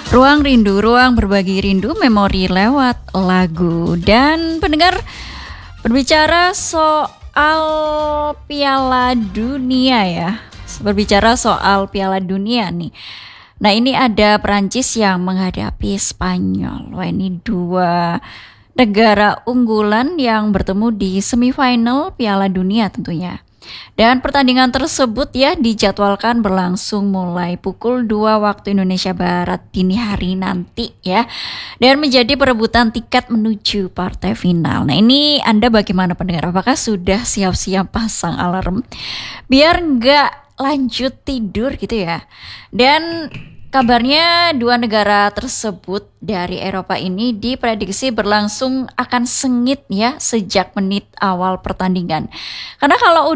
Ruang Rindu, ruang berbagi rindu, memori lewat lagu. Dan pendengar, berbicara soal Piala Dunia ya. Berbicara soal Piala Dunia nih. Nah, ini ada Prancis yang menghadapi Spanyol. Wah, ini dua negara unggulan yang bertemu di semifinal Piala Dunia tentunya. Dan pertandingan tersebut ya dijadwalkan berlangsung mulai pukul 2 waktu Indonesia Barat dini hari nanti ya. Dan menjadi perebutan tiket menuju partai final. Nah, ini Anda bagaimana pendengar? Apakah sudah siap-siap pasang alarm biar nggak lanjut tidur gitu ya? Dan kabarnya dua negara tersebut dari Eropa ini diprediksi berlangsung akan sengit ya sejak menit awal pertandingan. Karena kalau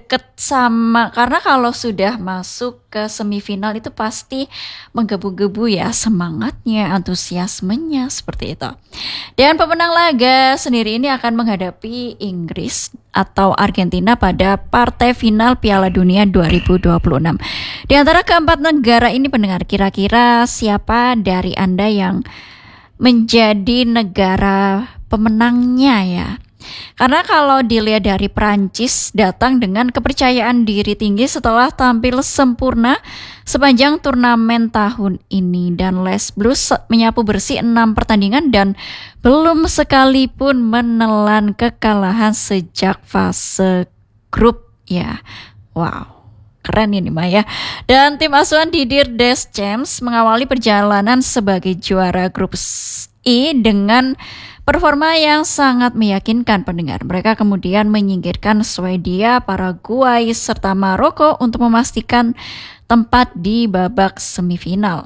sudah masuk ke semifinal itu pasti menggebu-gebu ya semangatnya, antusiasmenya seperti itu. Dan pemenang laga sendiri ini akan menghadapi Inggris atau Argentina pada partai final Piala Dunia 2026. Di antara keempat negara ini pendengar, kira-kira siapa dari Anda yang menjadi negara pemenangnya ya? Karena kalau dilihat dari Prancis datang dengan kepercayaan diri tinggi setelah tampil sempurna sepanjang turnamen tahun ini. Dan Les Blues menyapu bersih 6 pertandingan dan belum sekalipun menelan kekalahan sejak fase grup ya. Wow, keren ini Maya. Dan tim asuhan Didier Deschamps mengawali perjalanan sebagai juara grup I dengan performa yang sangat meyakinkan pendengar. Mereka kemudian menyingkirkan Swedia, Paraguay, serta Maroko untuk memastikan tempat di babak semifinal.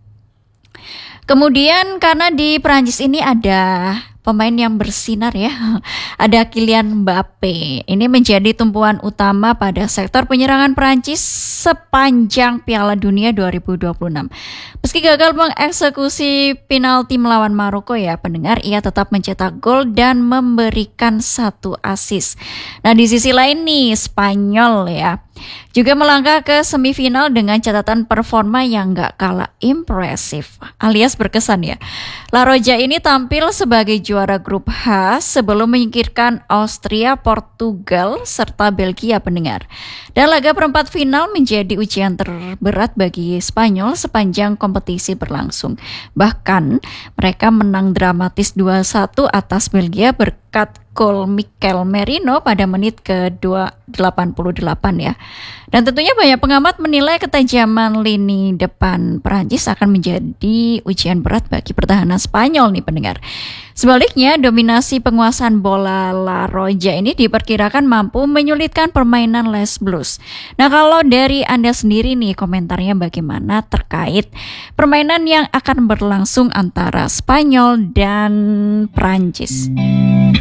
Kemudian karena di Prancis ini ada pemain yang bersinar ya, ada Kylian Mbappe. Ini menjadi tumpuan utama pada sektor penyerangan Prancis sepanjang Piala Dunia 2026. Meski gagal mengeksekusi penalti melawan Maroko ya pendengar, ia tetap mencetak gol dan memberikan 1 assist. Nah, di sisi lain nih Spanyol ya juga melangkah ke semifinal dengan catatan performa yang gak kalah impresif alias berkesan ya. La Roja ini tampil sebagai juara grup H sebelum menyingkirkan Austria, Portugal, serta Belgia pendengar. Dan laga perempat final menjadi ujian terberat bagi Spanyol sepanjang kompetisi berlangsung. Bahkan mereka menang dramatis 2-1 atas Belgia berkat gol Mikel Merino pada menit ke-88 ya. Dan tentunya banyak pengamat menilai ketajaman lini depan Prancis akan menjadi ujian berat bagi pertahanan Spanyol nih pendengar. Sebaliknya, dominasi penguasaan bola La Roja ini diperkirakan mampu menyulitkan permainan Les Blues. Nah, kalau dari Anda sendiri nih komentarnya bagaimana terkait permainan yang akan berlangsung antara Spanyol dan Prancis?